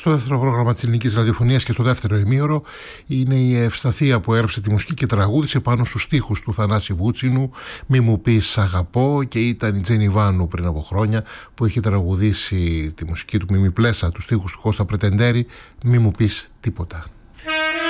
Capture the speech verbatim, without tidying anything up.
Στο δεύτερο πρόγραμμα της ελληνικής ραδιοφωνίας και στο δεύτερο ημίωρο είναι η Ευσταθία που έγραψε τη μουσική και τραγούδισε πάνω στους στίχους του Θανάση Βούτσινου «Μη μου πεις αγαπώ», και ήταν η Τζένι Βάνου πριν από χρόνια που είχε τραγουδήσει τη μουσική του Μιμη Πλέσα, τους στίχους του Κώστα Πρετεντέρη «Μη μου πεις τίποτα».